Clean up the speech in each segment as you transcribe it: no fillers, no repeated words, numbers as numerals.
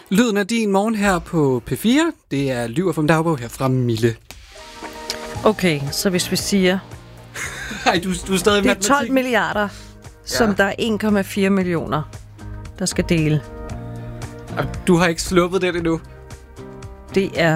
Lyden af din morgen her på P4. Det er Lyver fra Dagbog her fra Mille. Okay, så hvis vi siger... Ej, du er stadig det er 12 milliarder, som der er 1,4 millioner, der skal dele. Du har ikke sluppet det endnu. Det er...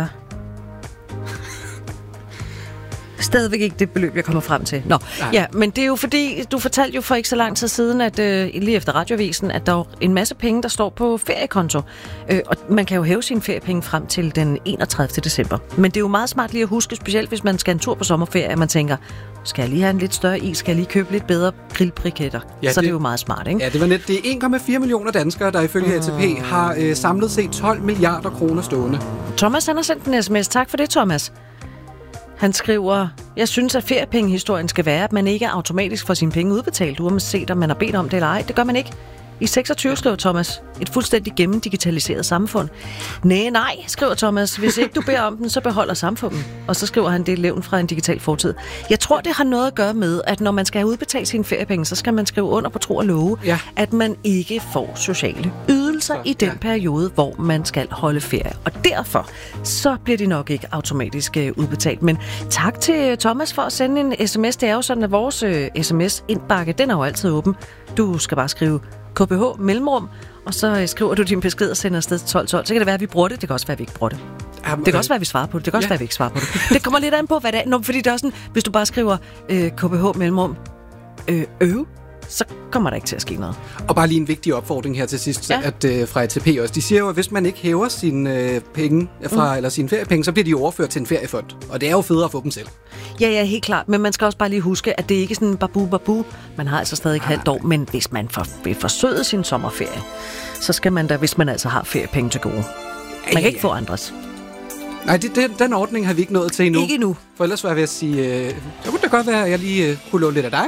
stadigvæk ikke det beløb, jeg kommer frem til. Nå, ja, men det er jo fordi, du fortalte jo for ikke så lang tid siden, at lige efter Radioavisen, at der er en masse penge, der står på feriekonto. Og man kan jo hæve sine feriepenge frem til den 31. december. Men det er jo meget smart lige at huske, specielt hvis man skal en tur på sommerferie, at man tænker, skal jeg lige have en lidt større is, skal jeg lige købe lidt bedre grillbriketter? Ja, så det er jo meget smart, ikke? Ja, det var net. Det er 1,4 millioner danskere, der ifølge ATP har samlet set 12 milliarder kroner stående. Thomas, han har sendt en sms. Tak for det, Thomas. Han skriver, jeg synes, at feriepengehistorien skal være, at man ikke automatisk får sine penge udbetalt, uanset om man har bedt om det eller ej. Det gør man ikke. I 26 skriver Thomas, et fuldstændig gennemdigitaliseret samfund. Nej, skriver Thomas, hvis ikke du beder om den, så beholder samfundet. Og så skriver han, det er levn fra en digital fortid. Jeg tror, det har noget at gøre med, at når man skal have udbetalt sine feriepenge, så skal man skrive under på tro og love, at man ikke får sociale ydelser i den periode, hvor man skal holde ferie. Og derfor, så bliver de nok ikke automatisk udbetalt. Men tak til Thomas for at sende en sms. Det er jo sådan, at vores sms-indbakke, den er jo altid åben. Du skal bare skrive KBH mellemrum, og så skriver du din besked og sender afsted til 1212. Så kan det være, at vi bruger det. Det kan også være, at vi ikke bruger det. Det kan også være, at vi svarer på det. Det kan også være, at vi ikke svarer på det. Det kommer lidt an på, hvad det er. Fordi det er sådan, hvis du bare skriver KBH mellemrum så kommer der ikke til at ske noget. Og bare lige en vigtig opfordring her til sidst, at fra ATP også. De siger jo, at hvis man ikke hæver sine penge eller sine feriepenge, så bliver de overført til en feriefond. Og det er jo federe at få dem selv. Ja, helt klart. Men man skal også bare lige huske, at det ikke er sådan babu. Man har altså stadig halvt år. Men hvis man vil forsøge sin sommerferie, så skal man da, hvis man altså har feriepenge til gode. Man kan ikke få andres. Nej, den ordning har vi ikke nået til endnu. Ikke endnu. For ellers var jeg ved at sige, så kunne det godt være, at jeg lige kunne låne lidt af dig.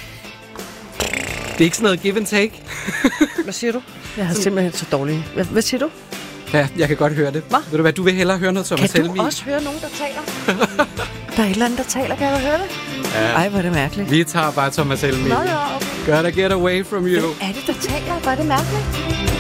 Det er ikke sådan noget give and take. Hvad siger du? Jeg har simpelthen så dårlig. Hvad siger du? Ja, jeg kan godt høre det. Hvad? Ved du hvad, du vil hellere høre noget som Kan Selmi. du også høre nogen, der taler? Der er et eller andet, der taler. Kan du høre det? Ja. Ej, hvor er det mærkeligt. Vi tager bare Thomas Helmi. Nå ja, okay. Gotta get away from you. Hvem er det, der taler? Hvor er det mærkeligt?